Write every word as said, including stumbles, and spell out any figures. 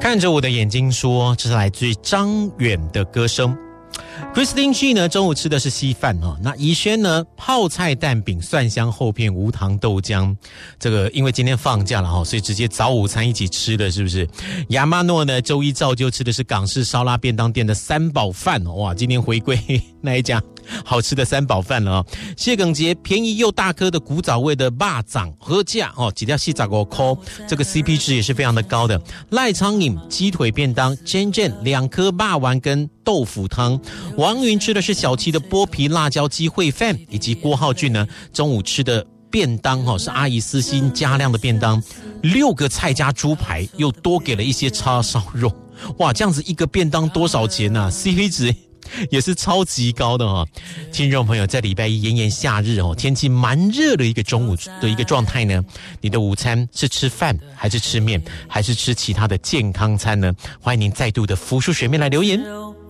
看着我的眼睛说，这是来自于张远的歌声。Christine G 呢，中午吃的是稀饭哦。那怡轩呢，泡菜蛋饼、蒜香厚片、无糖豆浆。这个因为今天放假了哈，所以直接早午餐一起吃了，是不是？亚马诺呢，周一照旧吃的是港式烧腊便当店的三宝饭哦。哇，今天回归那一家好吃的三宝饭了哦。谢耿杰便宜又大颗的古早味的肉掌合价哦，几条四十五块，这个 C P 值也是非常的高的。赖昌颖鸡腿便当，煎煎两颗肉丸跟豆腐汤。王云吃的是小七的剥皮辣椒鸡烩饭，以及郭浩俊呢中午吃的便当哦，是阿姨私心加量的便当，六个菜加猪排，又多给了一些叉烧肉。哇，这样子一个便当多少钱啊 ？C P 值也是超级高的哦。听众朋友，在礼拜一炎炎夏日哦，天气蛮热的一个中午的一个状态呢，你的午餐是吃饭还是吃面，还是吃其他的健康餐呢？欢迎您再度的浮出水面来留言。